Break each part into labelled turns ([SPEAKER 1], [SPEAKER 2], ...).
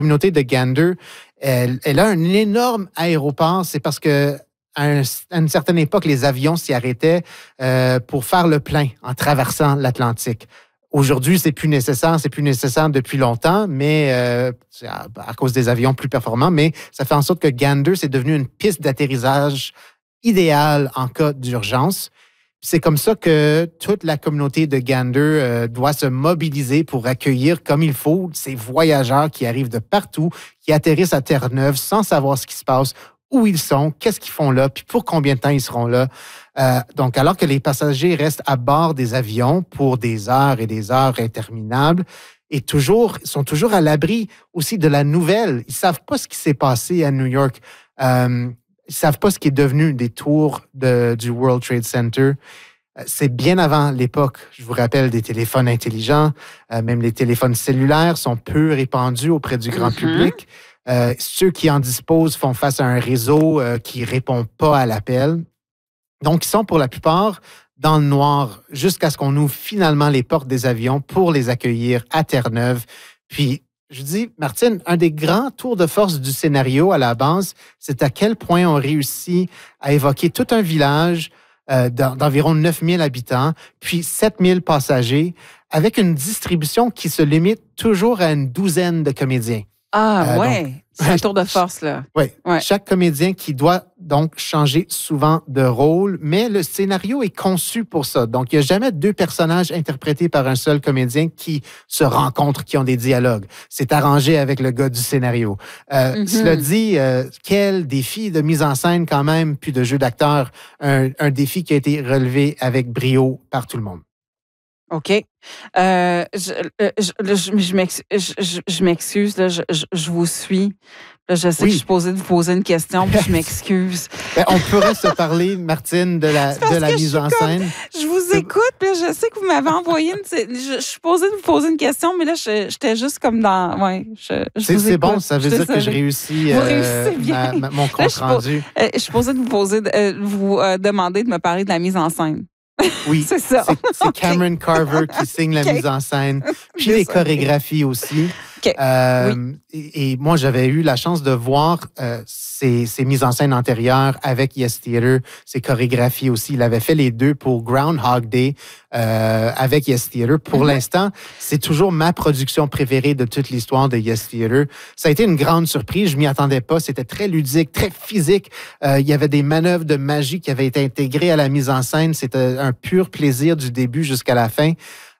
[SPEAKER 1] communauté de Gander, elle a un énorme aéroport. C'est parce que à une certaine époque, les avions s'y arrêtaient pour faire le plein en traversant l'Atlantique. Aujourd'hui, c'est plus nécessaire depuis longtemps, mais c'est à cause des avions plus performants, mais ça fait en sorte que Gander, c'est devenu une piste d'atterrissage idéale en cas d'urgence. C'est comme ça que toute la communauté de Gander doit se mobiliser pour accueillir comme il faut ces voyageurs qui arrivent de partout, qui atterrissent à Terre-Neuve sans savoir ce qui se passe, où ils sont, qu'est-ce qu'ils font là, puis pour combien de temps ils seront là. Donc, alors que les passagers restent à bord des avions pour des heures et des heures interminables, et sont toujours à l'abri aussi de la nouvelle. Ils savent pas ce qui s'est passé à New York. Ils savent pas ce qui est devenu des tours du World Trade Center. C'est bien avant l'époque, je vous rappelle, des téléphones intelligents. Même les téléphones cellulaires sont peu répandus auprès du grand public. Ceux qui en disposent font face à un réseau qui ne répond pas à l'appel. Donc, ils sont pour la plupart dans le noir jusqu'à ce qu'on ouvre finalement les portes des avions pour les accueillir à Terre-Neuve. Puis, je dis, Martine, un des grands tours de force du scénario à la base, c'est à quel point on réussit à évoquer tout un village d'environ 9000 habitants, puis 7000 passagers, avec une distribution qui se limite toujours à une douzaine de comédiens.
[SPEAKER 2] Ah, ouais. C'est un tour de force, là.
[SPEAKER 1] Oui. Ouais. Chaque comédien qui doit donc changer souvent de rôle, mais le scénario est conçu pour ça. Donc, il n'y a jamais deux personnages interprétés par un seul comédien qui se rencontrent, qui ont des dialogues. C'est arrangé avec le gars du scénario. Cela dit, quel défi de mise en scène quand même, puis de jeu d'acteur. Un défi qui a été relevé avec brio par tout le monde.
[SPEAKER 2] OK. Je m'excuse, là, je vous suis. Là, je sais que je suis supposée vous poser une question, puis je m'excuse.
[SPEAKER 1] On pourrait se parler, Martine, de la mise en scène.
[SPEAKER 2] Je vous écoute, puis là, je sais que vous m'avez envoyé je suis supposée de vous poser une question, mais là, j'étais juste comme dans... Ouais,
[SPEAKER 1] c'est bon, ça veut dire que je réussis mon compte rendu.
[SPEAKER 2] Je suis supposée de vous demander de me parler de la mise en scène.
[SPEAKER 1] Oui,
[SPEAKER 2] c'est ça.
[SPEAKER 1] C'est Cameron Carver qui signe la mise en scène, puis les chorégraphies aussi.
[SPEAKER 2] Okay.
[SPEAKER 1] Et moi, j'avais eu la chance de voir ces mises en scène antérieures avec Yes Theater, ces chorégraphies aussi. Il avait fait les deux pour Groundhog Day avec Yes Theater. Pour l'instant, c'est toujours ma production préférée de toute l'histoire de Yes Theater. Ça a été une grande surprise. Je m'y attendais pas. C'était très ludique, très physique. Il y avait des manœuvres de magie qui avaient été intégrées à la mise en scène. C'était un pur plaisir du début jusqu'à la fin.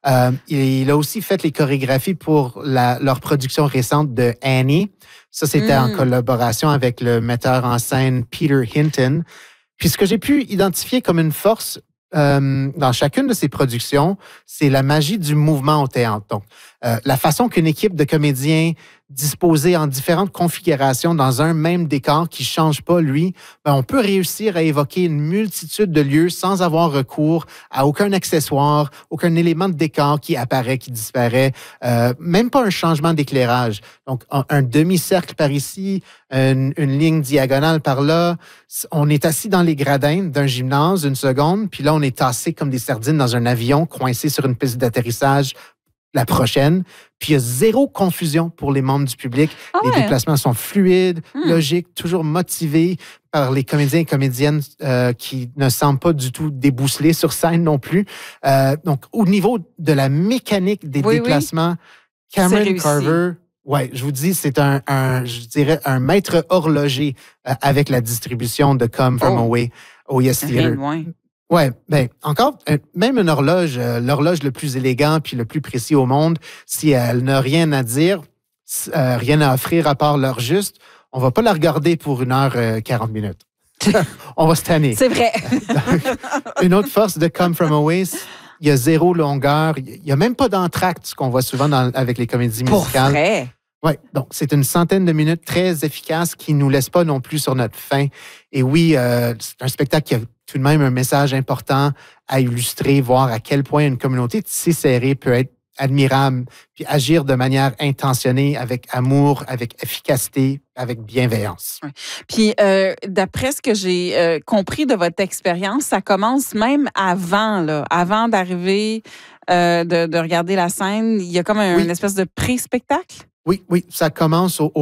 [SPEAKER 1] Il a aussi fait les chorégraphies pour leur production récente de Annie. Ça, c'était en collaboration avec le metteur en scène Peter Hinton. Puis ce que j'ai pu identifier comme une force dans chacune de ces productions, c'est la magie du mouvement au théâtre. Donc, la façon qu'une équipe de comédiens disposés en différentes configurations dans un même décor qui ne change pas, lui, on peut réussir à évoquer une multitude de lieux sans avoir recours à aucun accessoire, aucun élément de décor qui apparaît, qui disparaît, même pas un changement d'éclairage. Donc, un demi-cercle par ici, une ligne diagonale par là. On est assis dans les gradins d'un gymnase une seconde, puis là, on est tassé comme des sardines dans un avion, coincé sur une piste d'atterrissage la prochaine. Puis il y a zéro confusion pour les membres du public. Les déplacements sont fluides, logiques, toujours motivés par les comédiens et comédiennes qui ne semblent pas du tout débousselés sur scène non plus. Donc, au niveau de la mécanique des déplacements, Cameron Carver, je vous dis, c'est je dirais un maître horloger avec la distribution de Come From Away au Yes Theater. Oui, bien, encore, même une horloge, l'horloge le plus élégant puis le plus précis au monde, si elle n'a rien à dire, rien à offrir à part l'heure juste, on ne va pas la regarder pour 1h40 minutes. On va se tanner.
[SPEAKER 2] C'est vrai.
[SPEAKER 1] Donc, une autre force de Come From Away, il y a zéro longueur, il n'y a même pas d'entracte, ce qu'on voit souvent avec les comédies musicales.
[SPEAKER 2] Pour vrai?
[SPEAKER 1] Oui, donc c'est une centaine de minutes très efficaces qui ne nous laissent pas non plus sur notre faim. Et oui, c'est un spectacle qui a tout de même un message important à illustrer, voir à quel point une communauté tissée serrée peut être admirable, puis agir de manière intentionnée, avec amour, avec efficacité, avec bienveillance.
[SPEAKER 2] Oui. Puis, d'après ce que j'ai compris de votre expérience, ça commence même avant d'arriver, de regarder la scène. Il y a comme une espèce de pré-spectacle?
[SPEAKER 1] Oui, ça commence au